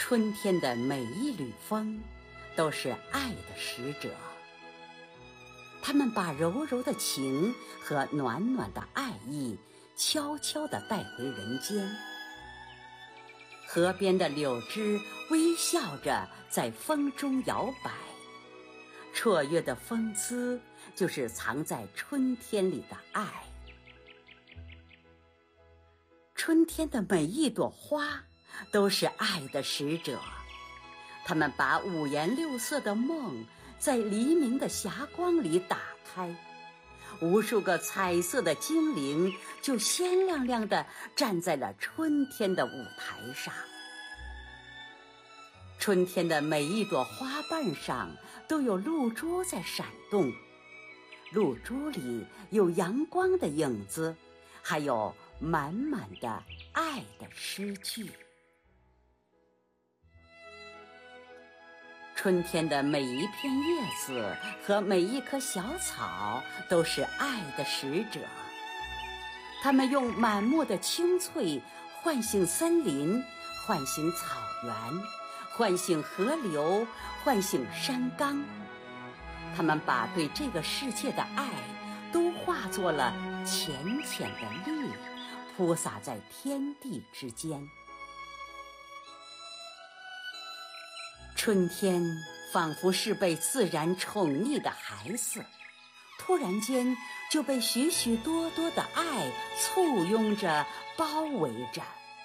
春天的每一缕风都是爱的使者，它们把柔柔的情和暖暖的爱意悄悄地带回人间。河边的柳枝微笑着在风中摇摆，绰约的风姿就是藏在春天里的爱。春天的每一朵花都是爱的使者，它们把五颜六色的梦在黎明的霞光里打开，无数个彩色的精灵就鲜亮亮地站在了春天的舞台上。春天的每一朵花瓣上都有露珠在闪动，露珠里有阳光的影子，还有满满的爱的诗句。春天的每一片叶子和每一棵小草都是爱的使者，它们用满目的青翠唤醒森林，唤醒草原，唤醒河流，唤醒山岗。它们把对这个世界的爱都化作了浅浅的绿，铺洒在天地之间。春天仿佛是被自然宠溺的孩子，突然间就被许许多多的爱簇拥着包围着。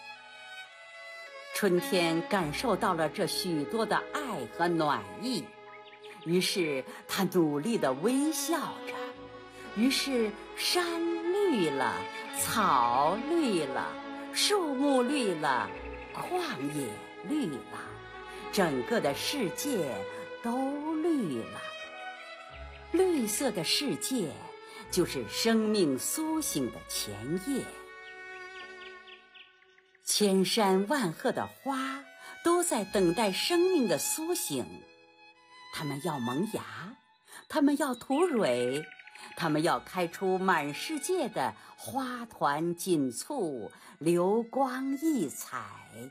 春天感受到了这许多的爱和暖意，于是他努力地微笑着，于是山绿了，草绿了，树木绿了，旷野绿了，整个的世界都绿了。绿色的世界就是生命苏醒的前夜。千山万壑的花都在等待生命的苏醒，它们要萌芽，它们要吐蕊，它们要开出满世界的花团锦簇，流光溢彩。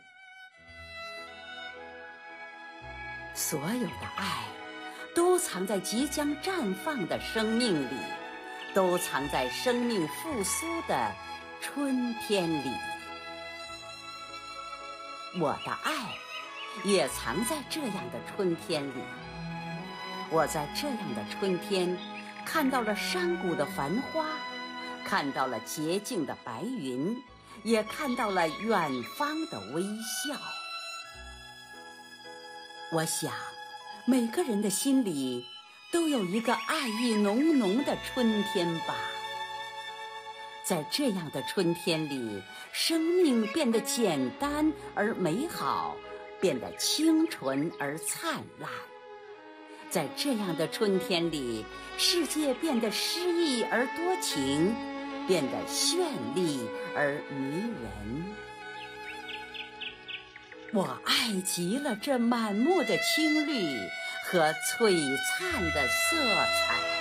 所有的爱都藏在即将绽放的生命里，都藏在生命复苏的春天里。我的爱也藏在这样的春天里。我在这样的春天看到了山谷的繁花，看到了洁净的白云，也看到了远方的微笑。我想每个人的心里都有一个爱意浓浓的春天吧。在这样的春天里，生命变得简单而美好，变得清纯而灿烂。在这样的春天里，世界变得诗意而多情，变得绚丽而迷人。我爱极了这满目的青绿和璀璨的色彩。